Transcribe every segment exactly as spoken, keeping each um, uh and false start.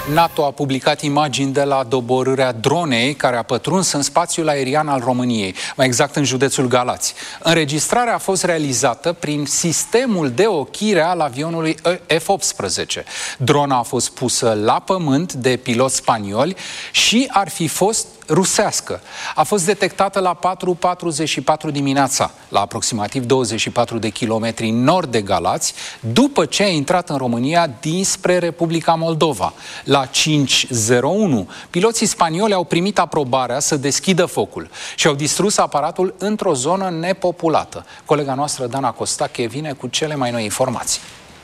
NATO a publicat imagini de la doborârea dronei care a pătruns în spațiul aerian al României, mai exact în județul Galați. Înregistrarea a fost realizată prin sistemul de ochire al avionului F optsprezece. Drona a fost pusă la pământ de piloți spanioli și ar fi fost rusească. A fost detectată la patru patruzeci și patru dimineața, la aproximativ douăzeci și patru de kilometri nord de Galați, după ce a intrat în România dinspre Republica Moldova. La cinci zero unu, piloții spanioli au primit aprobarea să deschidă focul și au distrus aparatul într-o zonă nepopulată. Colega noastră, Dana Costache, vine cu cele mai noi informații.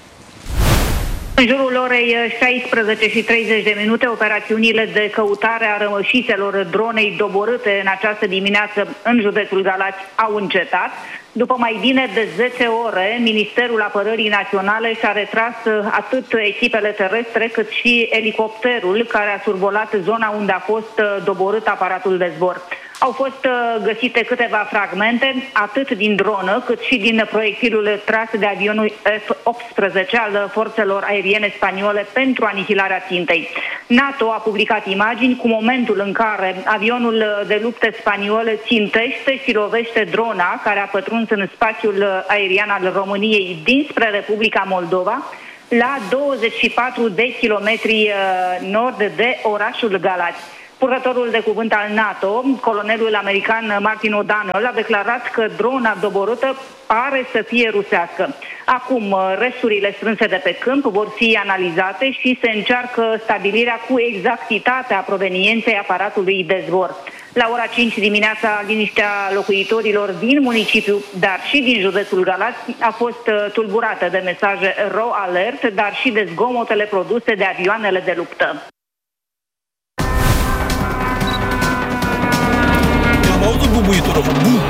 În jurul orei șaisprezece și treizeci de minute, operațiunile de căutare a rămășițelor dronei doborâte în această dimineață în județul Galați au încetat. După mai bine de zece ore, Ministerul Apărării Naționale și-a retras atât echipele terestre cât și elicopterul care a survolat zona unde a fost doborât aparatul de zbor. Au fost găsite câteva fragmente, atât din dronă, cât și din proiectilul tras de avionul F optsprezece al forțelor aeriene spaniole pentru anihilarea țintei. NATO a publicat imagini cu momentul în care avionul de luptă spaniol țintește și lovește drona care a pătruns în spațiul aerian al României dinspre Republica Moldova, la douăzeci și patru de kilometri nord de orașul Galați. Purtătorul de cuvânt al NATO, colonelul american Martin O'Donnell, a declarat că drona doborâtă pare să fie rusească. Acum, resturile strânse de pe câmp vor fi analizate și se încearcă stabilirea cu exactitate a provenienței aparatului de zbor. La ora cinci dimineața, liniștea locuitorilor din municipiu, dar și din județul Galați, a fost tulburată de mesaje RAW alert, dar și de zgomotele produse de avioanele de luptă. Am auzit bubuitură, bum!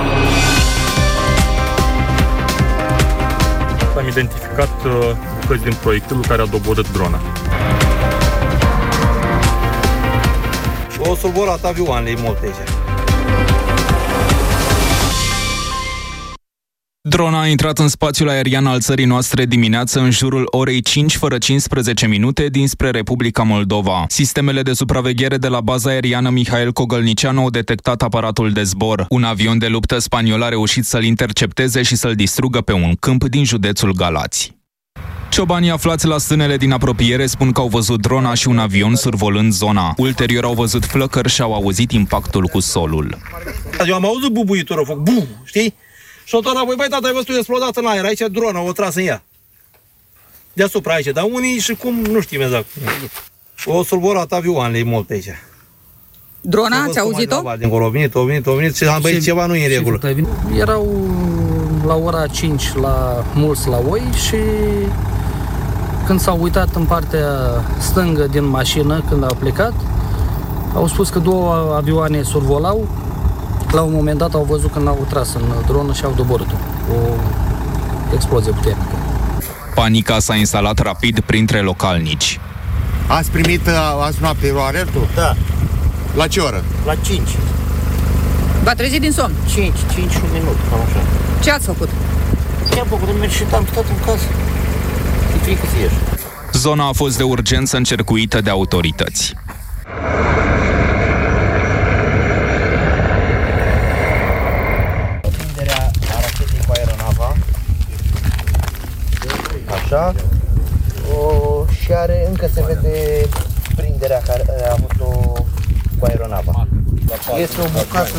Am identificat uh, bucăți din proiectilul care a doborât drona. O survolat avioanele multe aici. Drona a intrat în spațiul aerian al țării noastre dimineață în jurul orei cinci fără cincisprezece minute dinspre Republica Moldova. Sistemele de supraveghere de la baza aeriană Mihail Cogălnicianu au detectat aparatul de zbor. Un avion de luptă spaniol a reușit să-l intercepteze și să-l distrugă pe un câmp din județul Galați. Ciobanii aflați la stânele din apropiere spun că au văzut drona și un avion survolând zona. Ulterior au văzut flăcări și au auzit impactul cu solul. Eu am auzit bubuitură, foc, bum, știi? Și o tot înapoi, băi, tata, ai văzut explodat în aer, aici drona, o tras în ea. Deasupra aici, dar unii și cum, nu știm exact. O survolat avioanele multe aici. Drona, ați auzit-o? Dincolo, au venit, au venit, au venit și am băi, ceva nu e în regulă. Erau la ora cinci la mulți la oi și când s-au uitat în partea stângă din mașină, când au plecat, au spus că două avioane survolau. La un moment dat au văzut când au tras în dronă și au doborât-o. O explozie puternică. Panica s-a instalat rapid printre localnici. Ați primit azi noapte alertul? Da. La ce oră? La cinci. V-a trezit din somn? cinci, cinci și un minut, cam așa. Ce ați făcut? Ce am făcut? Am mers și am stat în casă. E frică să ieși. Zona a fost de urgență încercuită de autorități. Așa. O, și are, încă se vede prinderea care a avut-o cu aeronava. Este o bucată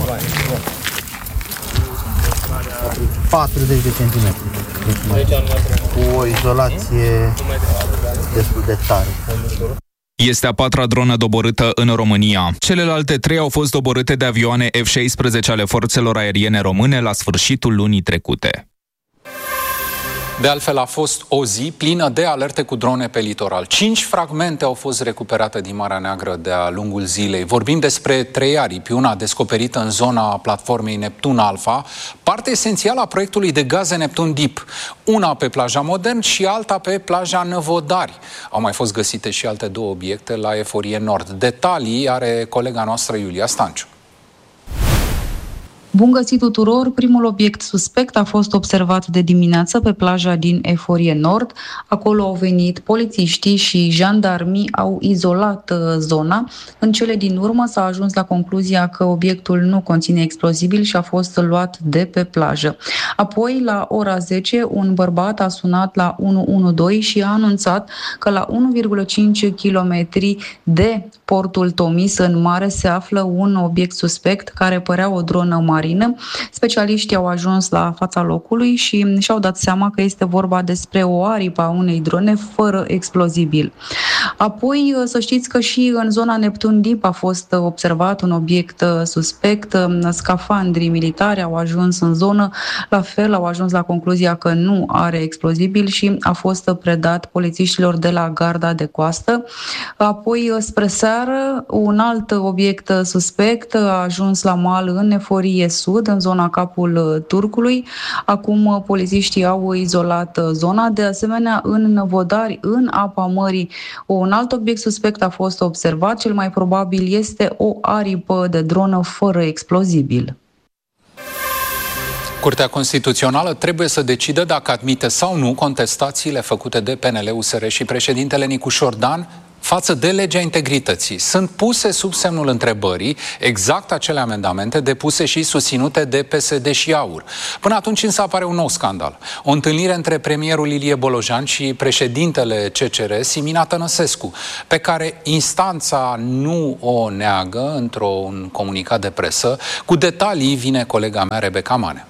patruzeci de centimetri. Cu o izolație destul de tare. Este a patra dronă doborâtă în România. Celelalte trei au fost doborâte de avioane F șaisprezece ale forțelor aeriene române la sfârșitul lunii trecute. De altfel, a fost o zi plină de alerte cu drone pe litoral. Cinci fragmente au fost recuperate din Marea Neagră de-a lungul zilei. Vorbim despre trei aripi, una descoperită în zona platformei Neptun Alpha, parte esențială a proiectului de gaze Neptun Deep, una pe plaja Modern și alta pe plaja Năvodari. Au mai fost găsite și alte două obiecte la Eforie Nord. Detalii are colega noastră Iulia Stanciu. Bun găsit tuturor! Primul obiect suspect a fost observat de dimineață pe plaja din Eforie Nord. Acolo au venit polițiștii și jandarmii au izolat zona. În cele din urmă s-a ajuns la concluzia că obiectul nu conține explozibil și a fost luat de pe plajă. Apoi, la ora zece, un bărbat a sunat la unu unu doi și a anunțat că la unu virgulă cinci kilometri de portul Tomis în mare se află un obiect suspect care părea o dronă marină. Specialiștii au ajuns la fața locului și și-au dat seama că este vorba despre o aripă a unei drone fără explozibil. Apoi, să știți că și în zona Neptun Deep a fost observat un obiect suspect. Scafandrii militari au ajuns în zonă, la fel au ajuns la concluzia că nu are explozibil și a fost predat polițiștilor de la garda de coastă. Apoi, spre seară, un alt obiect suspect a ajuns la mal în Eforie Sud, în zona Capul Turcului. Acum polițiștii au izolat zona. De asemenea, în Năvodari, în apa mării, un alt obiect suspect a fost observat. Cel mai probabil este o aripă de dronă fără explozibil. Curtea Constituțională trebuie să decidă dacă admite sau nu contestațiile făcute de P N L, U S R și președintele Nicușor Dan față de legea integrității. Sunt puse sub semnul întrebării exact acele amendamente depuse și susținute de P S D și AUR. Până atunci însă apare un nou scandal. O întâlnire între premierul Ilie Bolojan și președintele C C R, Simina Tănăsescu, pe care instanța nu o neagă într-un comunicat de presă. Cu detalii vine colega mea, Rebecca Mane.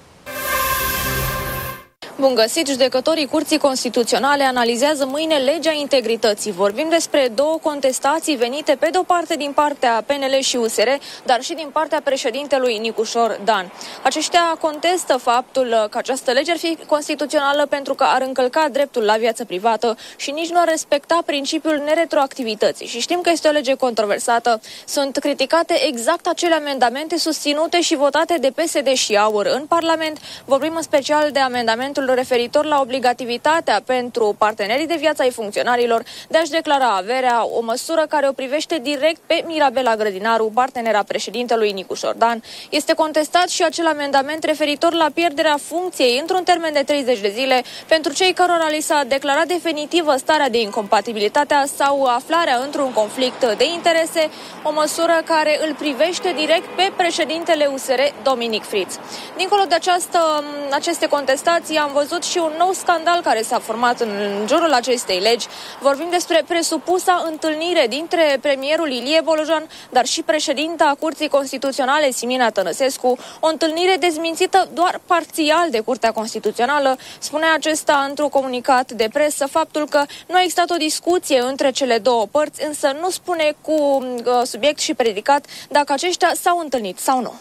Bun găsit! Judecătorii Curții Constituționale analizează mâine legea integrității. Vorbim despre două contestații venite pe de-o parte din partea P N L și U S R, dar și din partea președintelui Nicușor Dan. Aceștia contestă faptul că această lege ar fi constituțională pentru că ar încălca dreptul la viață privată și nici nu ar respecta principiul neretroactivității. Și știm că este o lege controversată. Sunt criticate exact acele amendamente susținute și votate de P S D și AUR în Parlament. Vorbim în special de amendamentul referitor la obligativitatea pentru partenerii de viață ai funcționarilor de a-și declara averea, o măsură care o privește direct pe Mirabela Grădinaru, partenera președintelui Nicușor Dan. Este contestat și acel amendament referitor la pierderea funcției într-un termen de treizeci de zile pentru cei cărora li s-a declarat definitivă starea de incompatibilitate sau aflarea într-un conflict de interese, o măsură care îl privește direct pe președintele U S R, Dominic Friț. Dincolo de această, aceste contestații, am văzut și un nou scandal care s-a format în jurul acestei legi. Vorbim despre presupusa întâlnire dintre premierul Ilie Bolojan, dar și președinta Curții Constituționale, Simina Tănăsescu, o întâlnire dezmințită doar parțial de Curtea Constituțională. Spunea acesta într-un comunicat de presă faptul că nu a existat o discuție între cele două părți, însă nu spune cu uh, subiect și predicat dacă aceștia s-au întâlnit sau nu.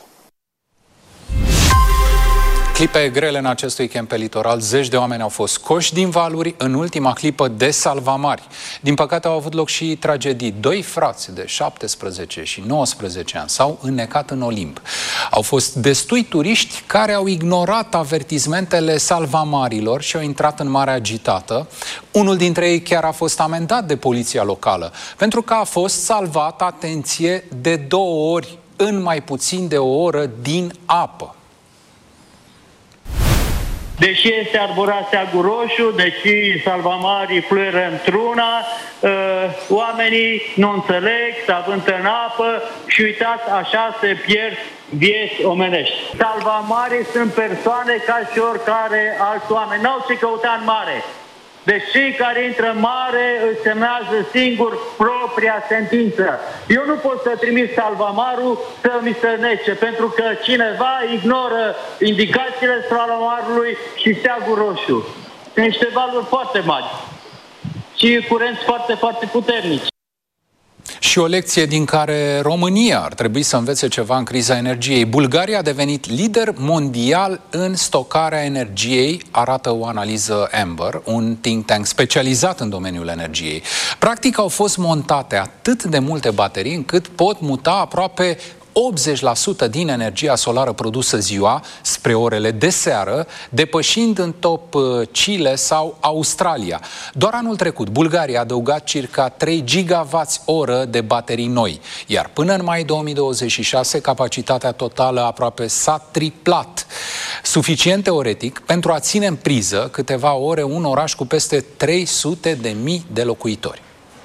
Clipe grele în acest weekend pe litoral. Zeci de oameni au fost scoși din valuri în ultima clipă de salvamari. Din păcate au avut loc și tragedii. Doi frați de șaptesprezece și nouăsprezece ani s-au înnecat în Olimp. Au fost destui turiști care au ignorat avertismentele salvamarilor și au intrat în mare agitată. Unul dintre ei chiar a fost amendat de poliția locală pentru că a fost salvat, atenție, de două ori în mai puțin de o oră din apă. Deși este arborat steagul roșu, deși salvamarii fluieră într-una, oamenii nu înțeleg, se avântă în apă și uitați, așa se pierd vieți omenești. Salvamarii sunt persoane ca și oricare alți oameni. N-au ce căuta în mare. Deci cei care intră în mare își semnează singur propria sentință. Eu nu pot să trimit salvamarul să mi se nece, pentru că cineva ignoră indicațiile salvamarului și steagul roșu. Sunt niște valuri foarte mari și curenți foarte, foarte puternici. Și o lecție din care România ar trebui să învețe ceva în criza energiei. Bulgaria a devenit lider mondial în stocarea energiei, arată o analiză Amber, un think tank specializat în domeniul energiei. Practic au fost montate atât de multe baterii încât pot muta aproape optzeci la sută din energia solară produsă ziua spre orele de seară, depășind în top Chile sau Australia. Doar anul trecut, Bulgaria a adăugat circa trei gigawați oră de baterii noi, iar până în mai două mii douăzeci și șase capacitatea totală aproape s-a triplat. Suficient teoretic pentru a ține în priză câteva ore un oraș cu peste trei sute de mii de locuitori.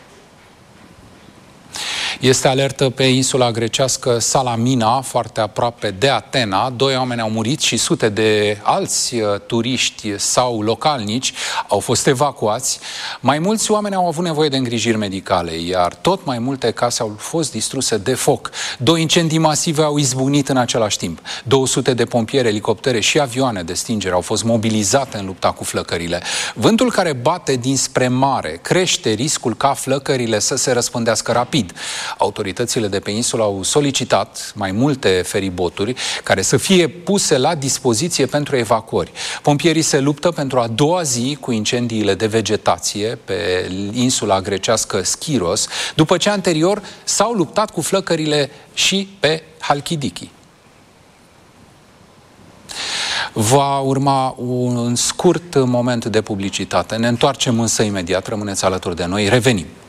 Este alertă pe insula grecească Salamina, foarte aproape de Atena. Doi oameni au murit și sute de alți turiști sau localnici au fost evacuați. Mai mulți oameni au avut nevoie de îngrijiri medicale, iar tot mai multe case au fost distruse de foc. Două incendii masive au izbucnit în același timp. două sute de pompieri, elicoptere și avioane de stingere au fost mobilizate în lupta cu flăcările. Vântul care bate dinspre mare crește riscul ca flăcările să se răspândească rapid. Autoritățile de pe insulă au solicitat mai multe feriboturi care să fie puse la dispoziție pentru evacuări. Pompierii se luptă pentru a doua zi cu incendiile de vegetație pe insula grecească Schiros, după ce anterior s-au luptat cu flăcările și pe Halkidiki. Va urma un scurt moment de publicitate. Ne întoarcem însă imediat. Rămâneți alături de noi. Revenim.